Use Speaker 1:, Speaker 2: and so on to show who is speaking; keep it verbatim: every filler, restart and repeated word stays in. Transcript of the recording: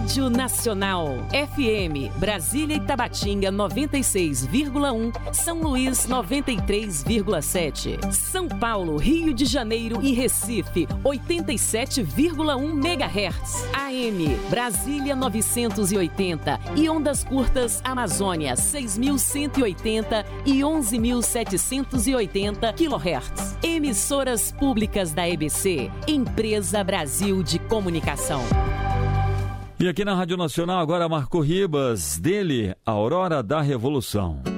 Speaker 1: Rádio Nacional. F M, Brasília e Tabatinga noventa e seis vírgula um, São Luís noventa e três vírgula sete. São Paulo, Rio de Janeiro e Recife oitenta e sete vírgula um megahertz. A M, Brasília novecentos e oitenta e ondas curtas Amazônia seis mil cento e oitenta e onze mil setecentos e oitenta quilohertz. Emissoras públicas da E B C, Empresa Brasil de Comunicação.
Speaker 2: E aqui na Rádio Nacional agora Marco Ribas, dele, Aurora da Revolução.